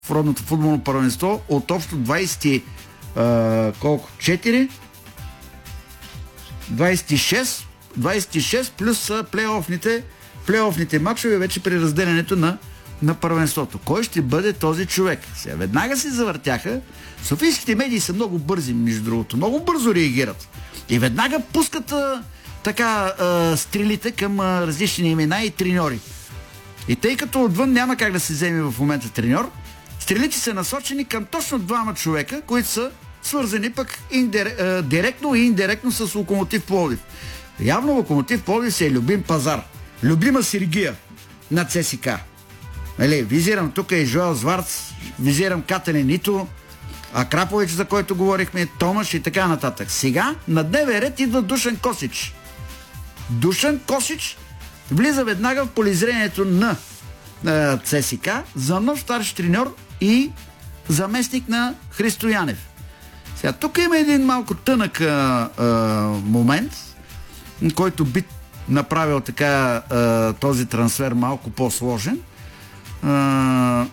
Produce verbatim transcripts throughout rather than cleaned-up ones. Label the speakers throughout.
Speaker 1: в родното футболно първенство от общо двайсет а, колко? четири двайсет и шест двайсет и шест плюс плейофните, плейофните матчове вече при разделянето на, на първенството. Кой ще бъде този човек? Сега веднага се завъртяха. Софийските медии са много бързи, между другото. Много бързо реагират. И веднага пускат а, така а, стрелите към а, различни имена и треньори. И тъй като отвън няма как да се вземе в момента треньор, стрелите са насочени към точно двама човека, които са свързани пък индир... а, директно и индиректно с Локомотив Пловдив. Явно Локомотив Пловдив си е любим пазар. Любима Сергия на ЦСКА. Нали, визирам тук и Жоел Зварц, визирам Кателен Ито, Акрапович, за който говорихме, Томаш и така нататък. Сега на дневен ред идва Душан Косич. Душан Косич влиза веднага в полезрението на е, ЦСКА за нов старши треньор и заместник на Христо Янев. Сега тук има един малко тънък е, е, момент, който би направил така е, този трансфер малко по-сложен. Е,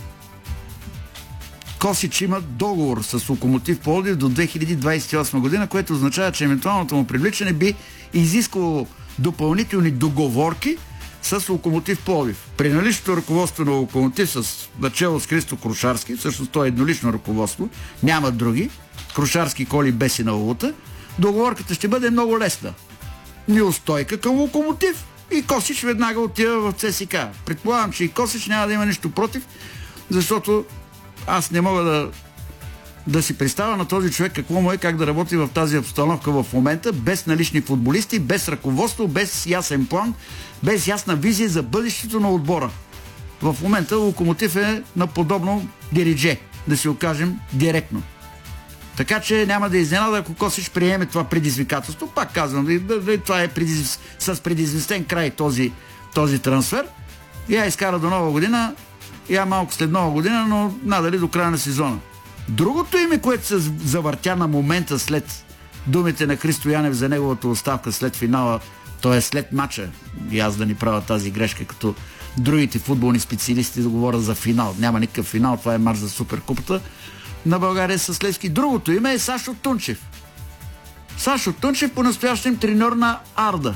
Speaker 1: Косич има договор с Локомотив Пловдив до две хиляди двайсет и осма година, което означава, че евентуалното му привличане би изискало допълнителни договорки с Локомотив Пловдив. При наличното ръководство на Локомотив с начало с Христо Крушарски, всъщност то е еднолично ръководство, няма други, Крушарски, Коли, Беси на Лута, договорката ще бъде много лесна. Неустойка към Локомотив и Косич веднага отива в ЦСКА. Предполагам, че и Косич няма да има нищо против, защото аз не мога да, да си представя на този човек какво му е, как да работи в тази обстановка в момента, без налични футболисти, без ръководство, без ясен план, без ясна визия за бъдещето на отбора. В момента Локомотив е на подобно диридже, да си окажем директно. Така че няма да изненада, ако Косич приеме това предизвикателство. Пак казвам, това е предизвис... с предизвестен край този, този трансфер. Я изкара до нова година, я малко след нова година, но надали до края на сезона. Другото име, което се завъртя на момента след думите на Христо Янев за неговата оставка след финала, т.е. след матча, и аз да ни правя тази грешка, като другите футболни специалисти да говорят за финал. Няма никакъв финал, това е матч за Суперкупата на България с Левски. Другото име е Сашо Тунчев. Сашо Тунчев по-настоящем треньор на Арда.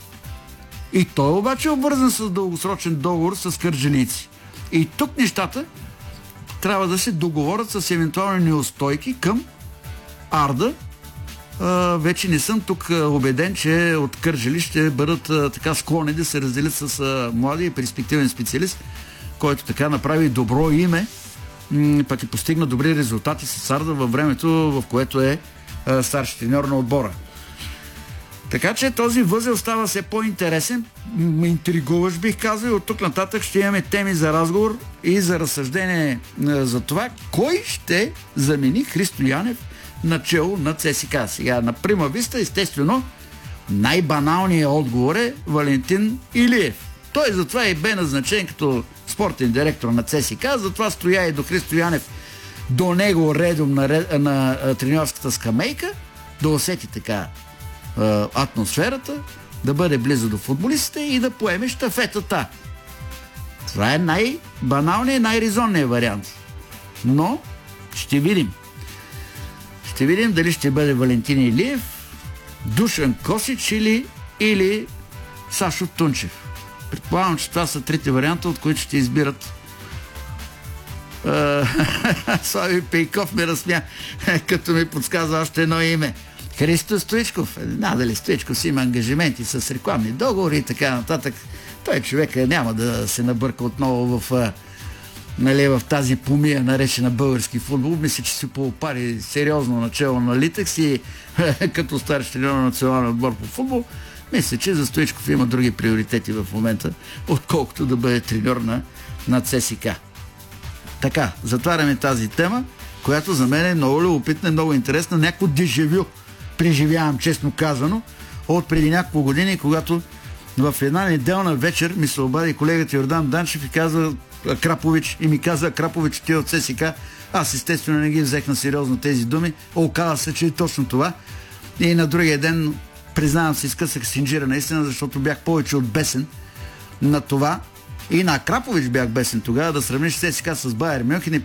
Speaker 1: И той обаче е обвързан с дългосрочен договор с кърджалийци. И тук нещата трябва да се договорят с евентуални неустойки към Арда. А, вече не съм тук убеден, че от Кърджали ще бъдат а, така склонни да се разделят с а, млади и перспективен специалист, който така направи добро име, м- пък и постигна добри резултати с Арда във времето, в което е а, старши треньор на отбора. Така че този възел става все по-интересен, интригуващ бих казал, и от тук нататък ще имаме теми за разговор и за разсъждение за това, кой ще замени Христо Янев начело на ЦСКА. Сега на прима виста, естествено, най-баналният отговор е Валентин Илиев. Той затова и бе назначен като спортен директор на ЦСКА, затова стоя и до Христо Янев, до него редом на, на, на треньорската скамейка, да усети така атмосферата, да бъде близо до футболистите и да поеме щафетата. Това е най-баналният и най-резонният вариант. Но ще видим. Ще видим дали ще бъде Валентин Илиев, Душан Косич или, или Сашо Тунчев. Предполагам, че това са трите варианта, от които ще избират. Слави Пейков ме разсмя, като ми подсказва още едно име. Христо Стоичков. Надали Стоичков си има ангажименти с рекламни договори и така нататък. Той човек няма да се набърка отново в, нали, в тази помия, наречена български футбол. Мисля, че си поопари сериозно начало на Литекс и като старши треньор на националния отбор по футбол. Мисля, че за Стоичков има други приоритети в момента, отколкото да бъде треньор на, на ЦСКА. Така, затваряме тази тема, която за мен е много любопитна, много интересна. Някакво дежавю преживявам, честно казано, от преди няколко години, когато в една неделна вечер ми се обади колегата Йордан Данчев и каза Крапович, и ми каза Крапович, ти от ЦСКА. Аз естествено не ги взех на сериозно тези думи. Оказа се, че е точно това. И на другия ден, признавам се, изкъсах синджира наистина, защото бях повече от бесен на това. И на Крапович бях бесен тогава, да сравниш ЦСКА с Байер Мюнхен и